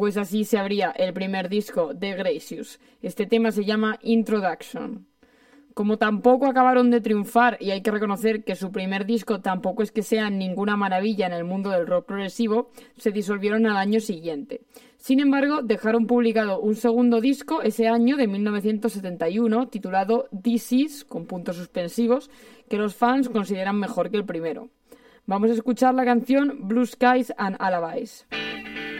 Pues así se abría el primer disco de Gracious. Este tema se llama Introduction. Como tampoco acabaron de triunfar, y hay que reconocer que su primer disco tampoco es que sea ninguna maravilla en el mundo del rock progresivo, se disolvieron al año siguiente. Sin embargo, dejaron publicado un segundo disco ese año de 1971, titulado Disease, con puntos suspensivos, que los fans consideran mejor que el primero. Vamos a escuchar la canción Blue Skies and Alibis.